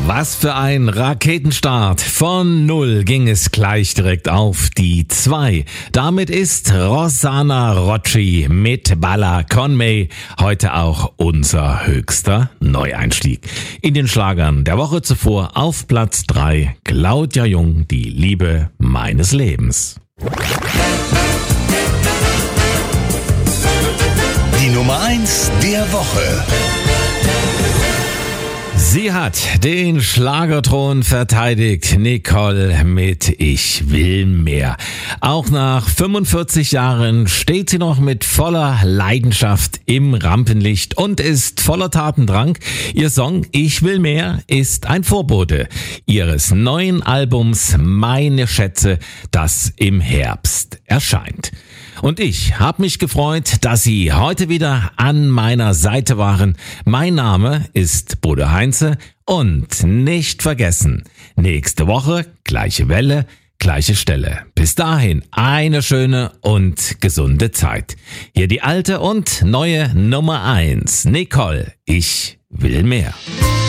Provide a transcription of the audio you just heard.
Was für ein Raketenstart. Von 0 ging es gleich direkt auf die 2. Damit ist Rosanna Rocci mit Balla Con Me heute auch unser höchster Neueinstieg. In den Schlagern der Woche zuvor auf Platz 3 Claudia Jung, die Liebe meines Lebens. Die Nummer 1 der Woche. Sie hat den Schlagerthron verteidigt, Nicole mit Ich will mehr. Auch nach 45 Jahren steht sie noch mit voller Leidenschaft im Rampenlicht und ist voller Tatendrang. Ihr Song Ich will mehr ist ein Vorbote ihres neuen Albums Meine Schätze, das im Herbst erscheint. Und ich habe mich gefreut, dass Sie heute wieder an meiner Seite waren. Mein Name ist Bodo Heinze und nicht vergessen, nächste Woche gleiche Welle, gleiche Stelle. Bis dahin eine schöne und gesunde Zeit. Hier die alte und neue Nummer 1, Nicole, ich will mehr.